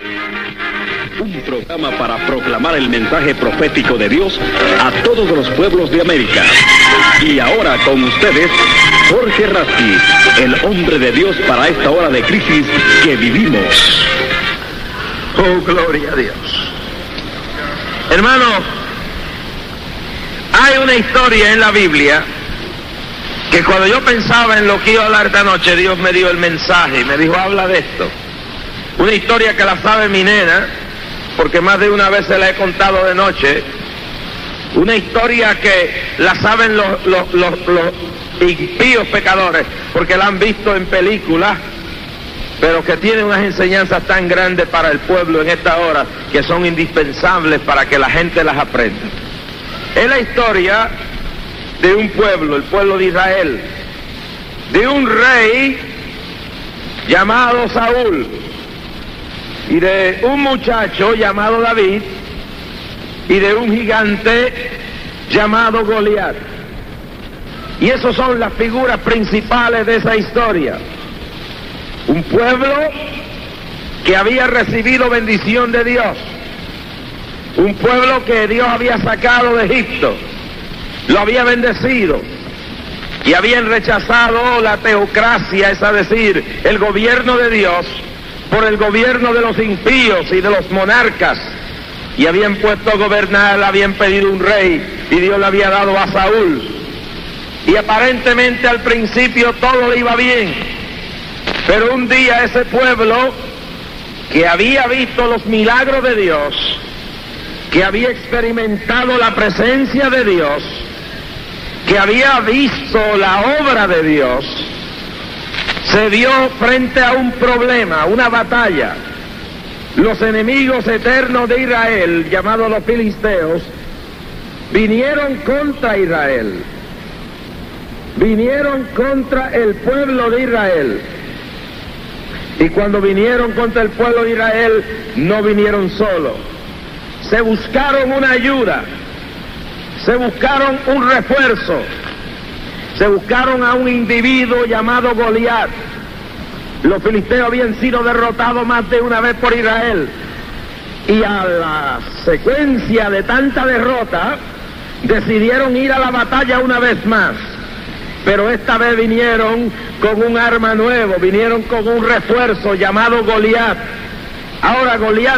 Un programa para proclamar el mensaje profético de Dios a todos los pueblos de América. Y ahora con ustedes, Jorge Rasky, el hombre de Dios para esta hora de crisis que vivimos. Oh, gloria a Dios. Hermano, hay una historia en la Biblia que cuando yo pensaba en lo que iba a hablar esta noche, Dios me dio el mensaje y me dijo, habla de esto. Una historia que la sabe mi nena, porque más de una vez se la he contado de noche. Una historia que la saben los impíos pecadores, porque la han visto en películas, pero que tiene unas enseñanzas tan grandes para el pueblo en esta hora, que son indispensables para que la gente las aprenda. Es la historia de un pueblo, el pueblo de Israel, de un rey llamado Saúl, y de un muchacho llamado David, y de un gigante llamado Goliat. Y esas son las figuras principales de esa historia. Un pueblo que había recibido bendición de Dios, un pueblo que Dios había sacado de Egipto, lo había bendecido, y habían rechazado la teocracia, es decir, el gobierno de Dios, por el gobierno de los impíos y de los monarcas, y habían puesto a gobernar, habían pedido un rey, y Dios le había dado a Saúl, y aparentemente al principio todo le iba bien, pero un día ese pueblo que había visto los milagros de Dios, que había experimentado la presencia de Dios, que había visto la obra de Dios, se vio frente a un problema, una batalla. Los enemigos eternos de Israel, llamados los filisteos, vinieron contra Israel, vinieron contra el pueblo de Israel. Y cuando vinieron contra el pueblo de Israel, no vinieron solos. Se buscaron una ayuda, se buscaron un refuerzo, se buscaron a un individuo llamado Goliat. Los filisteos habían sido derrotados más de una vez por Israel, y a la secuencia de tanta derrota decidieron ir a la batalla una vez más, pero esta vez vinieron con un arma nuevo, vinieron con un refuerzo llamado Goliat. Ahora Goliat